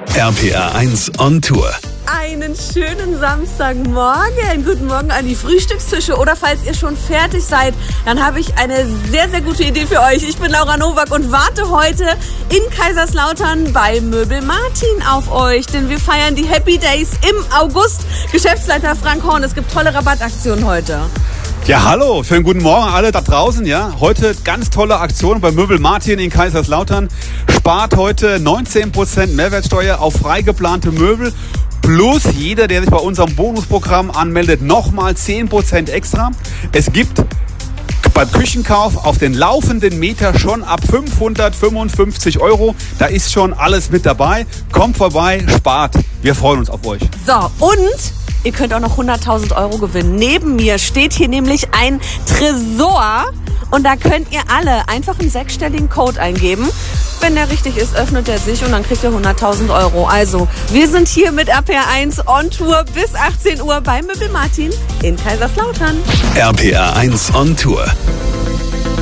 RPR 1 on Tour. Einen schönen Samstagmorgen. Guten Morgen an die Frühstückstische. Oder falls ihr schon fertig seid, dann habe ich eine sehr, sehr gute Idee für euch. Ich bin Laura Nowak und warte heute in Kaiserslautern bei Möbel Martin auf euch. Denn wir feiern die Happy Days im August. Geschäftsleiter Frank Horn, es gibt tolle Rabattaktionen heute. Ja, hallo, schönen guten Morgen alle da draußen. Ja, heute ganz tolle Aktion bei Möbel Martin in Kaiserslautern. Spart heute 19% Mehrwertsteuer auf frei geplante Möbel. Plus jeder, der sich bei unserem Bonusprogramm anmeldet, nochmal 10% extra. Es gibt beim Küchenkauf auf den laufenden Meter schon ab 555 €. Da ist schon alles mit dabei. Kommt vorbei, spart. Wir freuen uns auf euch. So, und ihr könnt auch noch 100.000 € gewinnen. Neben mir steht hier nämlich ein Tresor. Und da könnt ihr alle einfach einen 6-stelligen Code eingeben. Wenn der richtig ist, öffnet er sich und dann kriegt ihr 100.000 €. Also, wir sind hier mit RPR 1 on Tour bis 18 Uhr bei Möbel Martin in Kaiserslautern. RPR 1 on Tour.